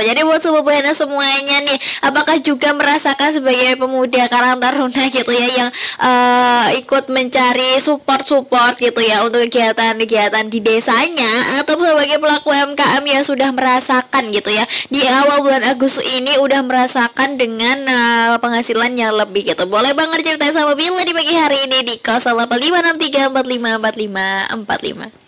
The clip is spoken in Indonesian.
Jadi buat Sobat Buana semuanya nih, apakah juga merasakan sebagai pemuda Karang Taruna gitu ya yang ikut mencari support gitu ya untuk kegiatan-kegiatan di desanya, atau sebagai pelaku UMKM yang sudah merasakan gitu ya di awal bulan Agustus ini udah merasakan dengan penghasilan yang lebih gitu. Boleh banget cerita sama Bila di pagi hari ini di 085634545545.